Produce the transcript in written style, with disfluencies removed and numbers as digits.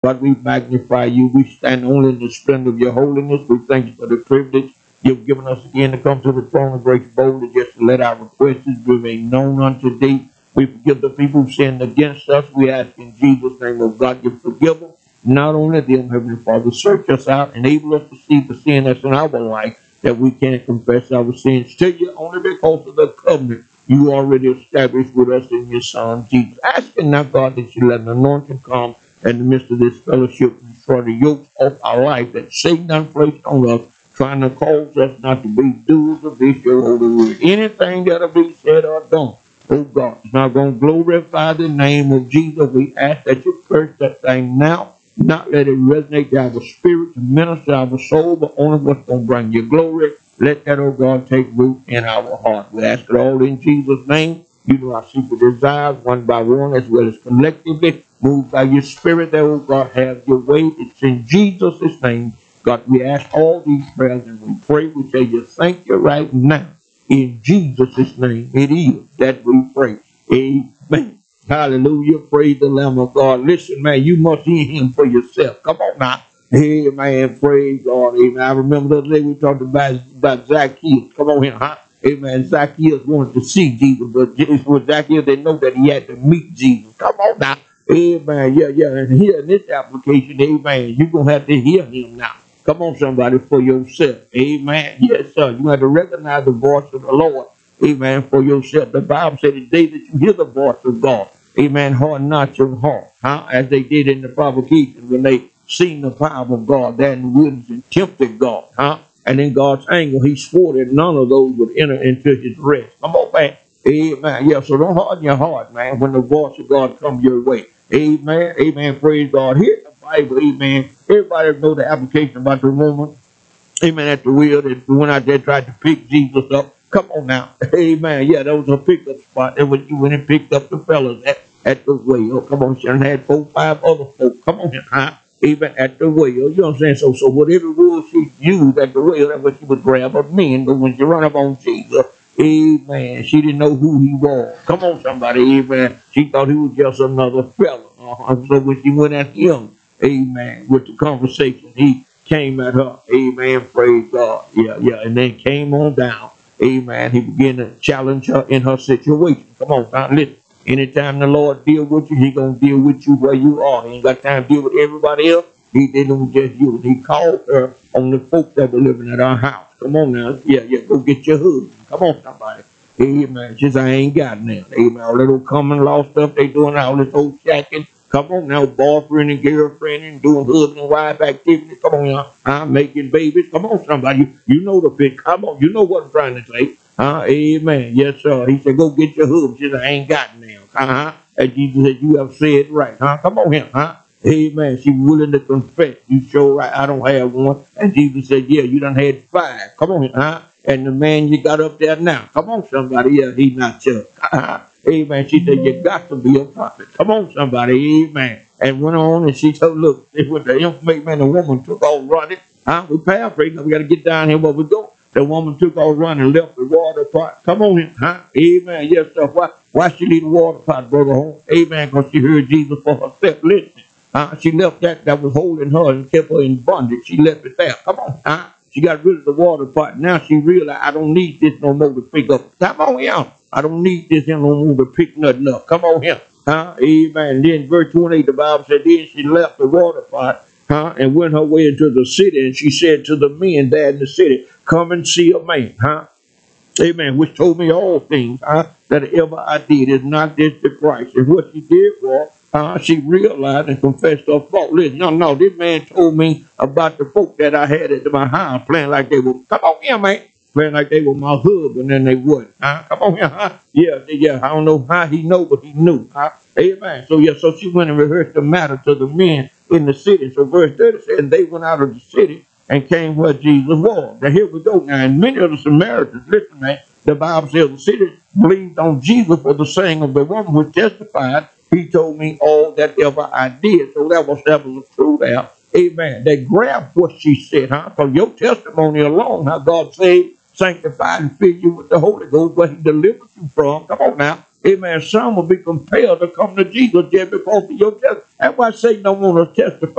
God, we magnify you. We stand only in the splendor of your holiness. We thank you for the privilege you've given us again to come to the throne of grace boldly, just to let our requests be made known unto thee. We forgive the people who sinned against us. We ask in Jesus' name, of God, you forgive them. Not only them, Heavenly Father, search us out, enable us to see the sin that's in our life, that we can't confess our sins to you only because of the covenant you already established with us in your Son, Jesus. Asking now, God, that you let an anointing come in the midst of this fellowship and destroy the yokes of our life that Satan done placed on us, trying to cause us not to be doers of this your holy word. Anything that'll be said or done, oh God, it's not going to glorify the name of Jesus. We ask that you curse that thing now, not let it resonate to our spirit, to minister our soul, but only what's going to bring you glory. Let that, oh God, take root in our heart. We ask it all in Jesus' name. You know our secret desires, one by one, as well as collectively. Move by your spirit there, oh God, have your way. It's in Jesus' name. God, we ask all these prayers and we pray. We tell you thank you right now. In Jesus' name it is that we pray. Amen. Hallelujah. Praise the Lamb of God. Listen, man, you must hear him for yourself. Come on now. Amen. Praise God. Amen. I remember the other day we talked about Zacchaeus. Come on here, huh? Amen. Zacchaeus wanted to see Jesus, but with Zacchaeus, they know that he had to meet Jesus. Come on now. Amen. Yeah. And here in this application, amen, you're going to have to hear him now. Come on, somebody, for yourself. Amen. Yes, sir. You have to recognize the voice of the Lord. Amen. For yourself. The Bible said the day that you hear the voice of God, amen, harden not your heart. Huh? As they did in the provocation when they seen the power of God there in the wilderness and tempted God. Huh? And in God's anger, he swore that none of those would enter into his rest. Come on, man. Amen. Yeah, so don't harden your heart, man, when the voice of God comes your way. Amen. Amen. Praise God. Here in the Bible, amen. Everybody know the application about the woman, amen, at the wheel that went out there tried to pick Jesus up. Come on now. Amen. Yeah, that was a pickup spot. That was you went and picked up the fellas at the wheel. Come on, she had 4 or 5 other folk. Come on here, huh? Even at the wheel. You know what I'm saying? So whatever rule she used at the wheel, that's what she would grab her men. But when she run up on Jesus, amen, she didn't know who he was. Come on, somebody, amen. She thought he was just another fella. So when she went at him, amen, with the conversation, he came at her, amen, praise God. Yeah, and then came on down, amen. He began to challenge her in her situation. Come on, now listen. Anytime the Lord deal with you, he gonna deal with you where you are. He ain't got time to deal with everybody else. He did with just you. And he called her on the folk that were living at our house. Come on now. Yeah, go get your husband. Come on, somebody. Amen. She said, I ain't got none. Amen. All that old common law stuff they doing, all this old shacking. Come on now, boyfriend and girlfriend and doing husband and wife activities. Come on now. I'm making babies. Come on, somebody. You know the fit. Come on. You know what I'm trying to say. Amen. Yes, sir. He said, go get your husband. She said, I ain't got none. And Jesus said, you have said right. Come on here. Amen. She willing to confess. You sure right. I don't have one. And Jesus said, yeah, you done had 5. Come on here. And the man you got up there now. Come on, somebody. Yeah, he not you. Amen. She said, you got to be a prophet. Come on, somebody. Amen. And went on and she told, look, with the information, man, the woman took off running. We paraphrasing. We got to get down here where we go. The woman took off running and left the water pot. Come on in. Amen. Yes, sir. Why she leave the water pot, brother, home? Amen. Because she heard Jesus for herself. Listen. She left that was holding her and kept her in bondage. She left it there. Come on. She got rid of the water pot. Now she realized I don't need this no more to pick up. Come on here. I don't need this no more to pick nothing up. Come on here. Amen. Then verse 28, the Bible said, then she left the water pot, and went her way into the city. And she said to the men there in the city, come and see a man, amen, which told me all things, that ever I did. Is not this the Christ? And what she did was, she realized and confessed her fault. Listen, no, this man told me about the folk that I had at my house playing like they were, come on here, man, playing like they were my husband and they wouldn't. Come on here, yeah, I don't know how he know, but he knew. Amen. So she went and rehearsed the matter to the men in the city. So verse 30 says, and they went out of the city and came where Jesus was. Now here we go now. And many of the Samaritans, listen, man, the Bible says the city believed on Jesus for the saying of the woman which testified, he told me all that ever I did. So that was the truth there. Amen. They grabbed what she said, because your testimony alone, how God saved, sanctified, and filled you with the Holy Ghost, where he delivered you from. Come on now. Amen. Some will be compelled to come to Jesus just because of your testimony. That's why Satan don't want to testify